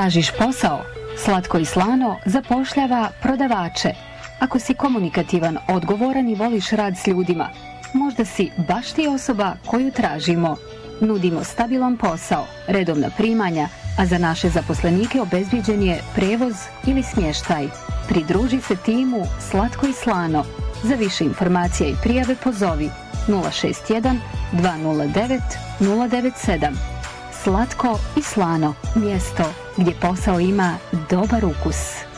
Tražiš posao? Slatko i slano zapošljava prodavače. Ako si komunikativan, odgovoran i voliš rad s ljudima, možda si baš ti osoba koju tražimo. Nudimo stabilan posao, redovna primanja, a za naše zaposlenike obezbijeđen je prevoz ili smještaj. Pridruži se timu Slatko i slano. Za više informacija i prijave pozovi 061 209 097. Slatko i slano, mjesto gdje posao ima dobar ukus.